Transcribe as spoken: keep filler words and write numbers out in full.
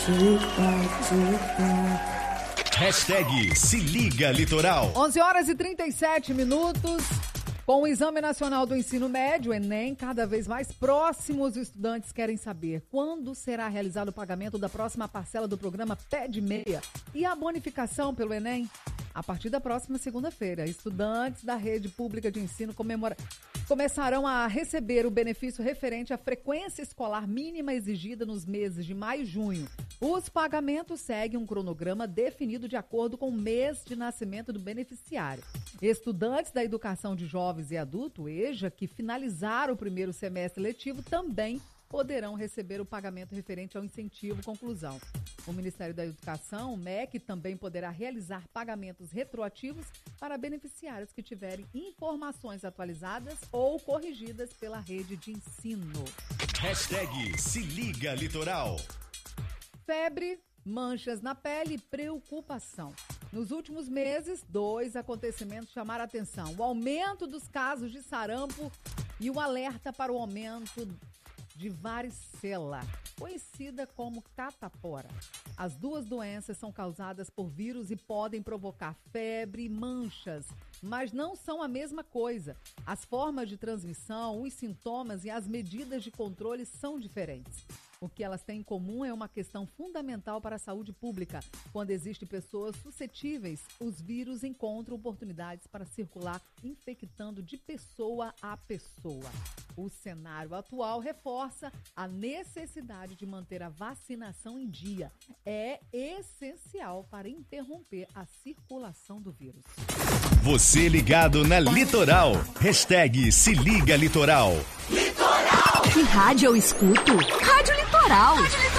Hashtag Se Liga Litoral. onze horas e trinta e sete minutos. Com o Exame Nacional do Ensino Médio, Enem, cada vez mais próximo, os estudantes querem saber quando será realizado o pagamento da próxima parcela do programa Pé de Meia e a bonificação pelo Enem. A partir da próxima segunda-feira, estudantes da rede pública de ensino comemora... começarão a receber o benefício referente à frequência escolar mínima exigida nos meses de maio e junho. Os pagamentos seguem um cronograma definido de acordo com o mês de nascimento do beneficiário. Estudantes da Educação de Jovens e Adultos, EJA, que finalizaram o primeiro semestre letivo, também poderão receber o pagamento referente ao incentivo conclusão. O Ministério da Educação, o M E C, também poderá realizar pagamentos retroativos para beneficiários que tiverem informações atualizadas ou corrigidas pela rede de ensino. Hashtag Se Liga Litoral. Febre, manchas na pele e preocupação. Nos últimos meses, dois acontecimentos chamaram a atenção. O aumento dos casos de sarampo e o alerta para o aumento de varicela, conhecida como catapora. As duas doenças são causadas por vírus e podem provocar febre e manchas, mas não são a mesma coisa. As formas de transmissão, os sintomas e as medidas de controle são diferentes. O que elas têm em comum é uma questão fundamental para a saúde pública. Quando existem pessoas suscetíveis, os vírus encontram oportunidades para circular, infectando de pessoa a pessoa. O cenário atual reforça a necessidade de manter a vacinação em dia. É essencial para interromper a circulação do vírus. Você ligado na Litoral. Hashtag Se Liga Litoral. Litoral! Que rádio eu escuto? Rádio Litoral. Rádio Litoral.